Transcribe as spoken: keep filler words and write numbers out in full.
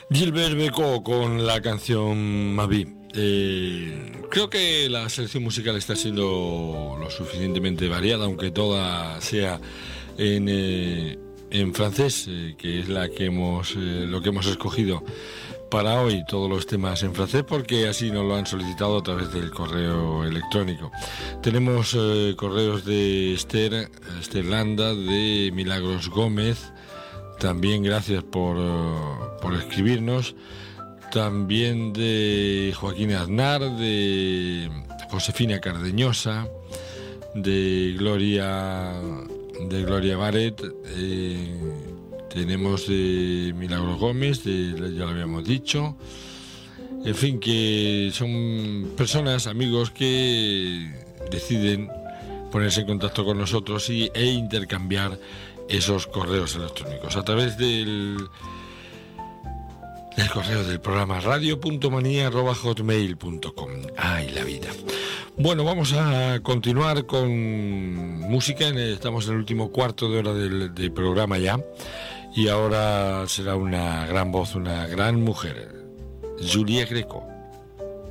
Gilbert Bécaud con la canción Ma Vie. Eh, creo que la selección musical está siendo lo suficientemente variada, aunque toda sea en, eh, en francés, eh, que es la que hemos, eh, lo que hemos escogido para hoy, todos los temas en francés, porque así nos lo han solicitado a través del correo electrónico. Tenemos eh, correos de Esther, Esther Landa, de Milagros Gómez. También gracias por, por escribirnos. También de Joaquín Aznar, de Josefina Cardeñosa, de Gloria de Gloria Barret, eh, tenemos de Milagros Gómez, de, ya lo habíamos dicho. En fin, que son personas, amigos que deciden ponerse en contacto con nosotros y, e intercambiar esos correos electrónicos a través del, del correo del programa radio punto manía arroba hotmail punto com. Ay, la vida. Bueno, vamos a continuar con música. Estamos en el último cuarto de hora del, del programa ya, y ahora será una gran voz, una gran mujer, Julia Greco.